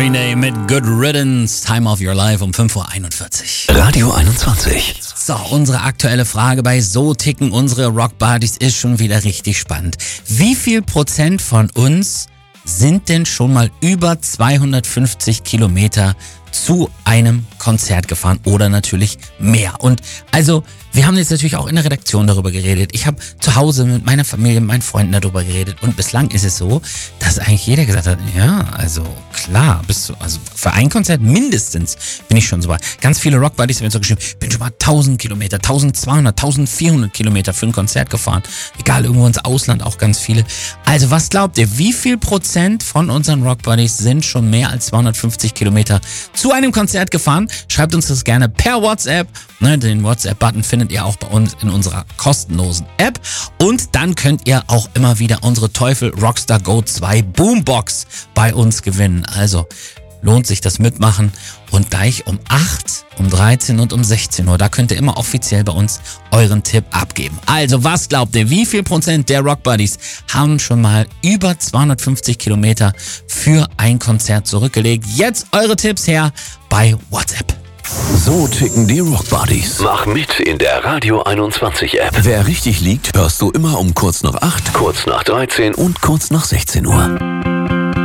Green Day mit Good Riddance, Time of Your Life um 5:41 Uhr. Radio 21. So, unsere aktuelle Frage bei So ticken unsere Rockbuddies ist schon wieder richtig spannend. Wie viel Prozent von uns sind denn schon mal über 250 Kilometer zu einem Konzert gefahren oder natürlich mehr? Und also, wir haben jetzt natürlich auch in der Redaktion darüber geredet. Ich habe zu Hause mit meiner Familie, mit meinen Freunden darüber geredet. Und bislang ist es so, dass eigentlich jeder gesagt hat, ja, also klar, also für ein Konzert mindestens bin ich schon so weit. Ganz viele Rockbuddies haben mir so geschrieben, ich bin schon mal 1000 Kilometer, 1200, 1400 Kilometer für ein Konzert gefahren. Egal, irgendwo ins Ausland auch ganz viele. Also was glaubt ihr, wie viel Prozent von unseren Rockbuddies sind schon mehr als 250 Kilometer zu einem Konzert gefahren? Schreibt uns das gerne per WhatsApp. Den WhatsApp-Button findet ihr auch bei uns in unserer kostenlosen App. Und dann könnt ihr auch immer wieder unsere Teufel Rockstar Go 2 Boombox bei uns gewinnen. Also lohnt sich das Mitmachen. Und gleich um 8, um 13 und um 16 Uhr, da könnt ihr immer offiziell bei uns euren Tipp abgeben. Also was glaubt ihr, wie viel Prozent der Rockbuddies haben schon mal über 250 Kilometer für ein Konzert zurückgelegt? Jetzt eure Tipps her bei WhatsApp. So ticken die Rockbuddies. Mach mit in der Radio 21 App. Wer richtig liegt, hörst du immer um kurz nach 8, kurz nach 13 und kurz nach 16 Uhr.